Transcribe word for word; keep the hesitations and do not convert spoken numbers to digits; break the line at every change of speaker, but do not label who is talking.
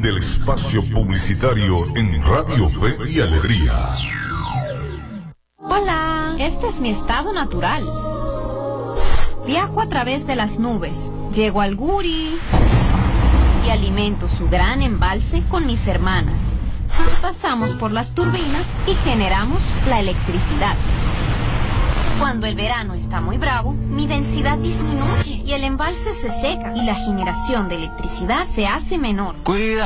del espacio publicitario en Radio Fe y Alegría.
Hola, este es mi estado natural. Viajo a través de las nubes, llego al Guri y alimento su gran embalse con mis hermanas. Pasamos por las turbinas y generamos la electricidad. Cuando el verano está muy bravo, mi densidad disminuye y el embalse se seca y la generación de electricidad se hace menor.
Cuida.